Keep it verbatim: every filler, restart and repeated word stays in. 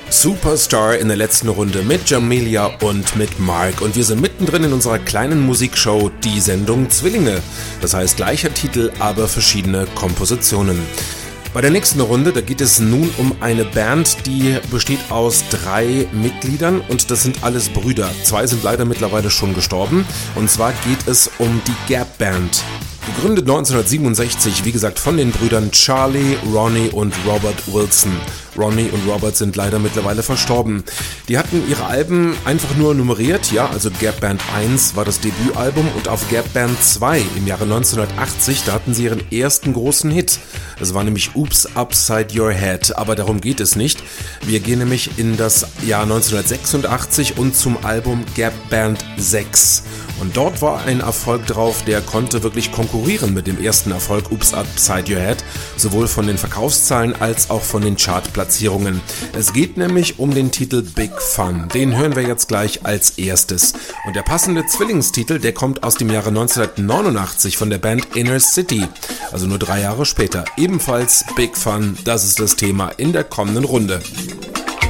Superstar in der letzten Runde mit Jamelia und mit Mark. Und wir sind mittendrin in unserer kleinen Musikshow, die Sendung Zwillinge. Das heißt gleicher Titel, aber verschiedene Kompositionen. Bei der nächsten Runde, da geht es nun um eine Band, die besteht aus drei Mitgliedern und das sind alles Brüder. Zwei sind leider mittlerweile schon gestorben und zwar geht es um die Gap Band. Gegründet neunzehnhundertsiebenundsechzig, wie gesagt, von den Brüdern Charlie, Ronnie und Robert Wilson. Ronnie und Robert sind leider mittlerweile verstorben. Die hatten ihre Alben einfach nur nummeriert, ja, also Gap Band eins war das Debütalbum und auf Gap Band zwei im Jahre neunzehnhundertachtzig, da hatten sie ihren ersten großen Hit. Das war nämlich Oops Upside Your Head, aber darum geht es nicht. Wir gehen nämlich in das Jahr neunzehnhundertsechsundachtzig und zum Album Gap Band sechs. Und dort war ein Erfolg drauf, der konnte wirklich konkurrieren mit dem ersten Erfolg Oops Upside Your Head, sowohl von den Verkaufszahlen als auch von den Chartplatzierungen. Es geht nämlich um den Titel Big Fun. Den hören wir jetzt gleich als erstes. Und der passende Zwillingstitel, der kommt aus dem Jahre neunzehnhundertneunundachtzig von der Band Inner City, also nur drei Jahre später. Ebenfalls Big Fun, das ist das Thema in der kommenden Runde.